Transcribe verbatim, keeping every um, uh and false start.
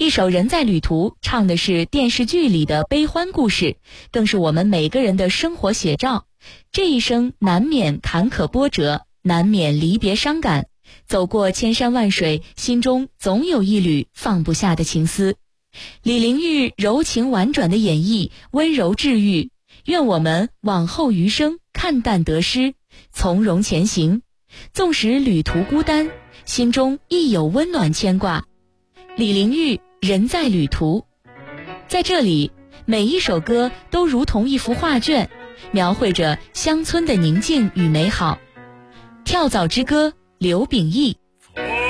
一首《人在旅途》唱的是电视剧里的悲欢故事，更是我们每个人的生活写照。这一生难免坎坷波折，难免离别伤感，走过千山万水，心中总有一缕放不下的情丝。李玲玉柔情婉转的演绎，温柔治愈，愿我们往后余生看淡得失，从容前行。纵使旅途孤单，心中亦有温暖牵挂。李玲玉《人在旅途》，在这里，每一首歌都如同一幅画卷，描绘着乡村的宁静与美好。跳蚤之歌，刘秉义。